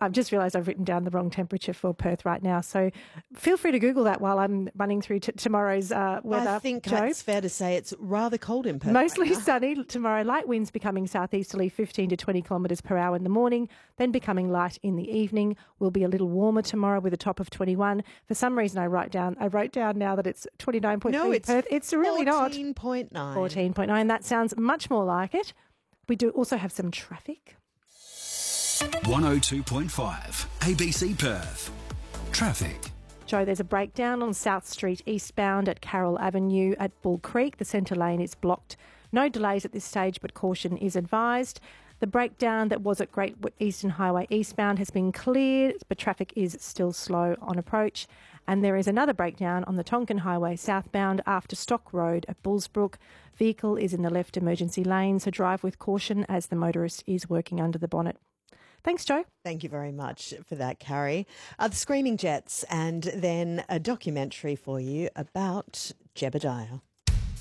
I've just realised I've written down the wrong temperature for Perth right now. So feel free to Google that while I'm running through tomorrow's weather. I think Joe. it's fair to say it's rather cold in Perth. Mostly right now. sunny tomorrow. Light winds becoming southeasterly 15 to 20 kilometres per hour in the morning, then becoming light in the evening. Will be a little warmer tomorrow with a top of 21. For some reason, I wrote down now that it's 29.3 No, it's Perth. It's really not. 14.9. 14.9. That sounds much more like it. We do also have some traffic. 102.5 ABC Perth. Traffic. Joe, there's a breakdown on South Street eastbound at Carroll Avenue at Bull Creek. The centre lane is blocked. No delays at this stage, but caution is advised. The breakdown that was at Great Eastern Highway eastbound has been cleared, but traffic is still slow on approach. And there is another breakdown on the Tonkin Highway southbound after Stock Road at Bullsbrook. Vehicle is in the left emergency lane, so drive with caution as the motorist is working under the bonnet. Thanks, Joe. Thank you very much for that, Carrie. The Screaming Jets, and then a documentary for you about Jebediah.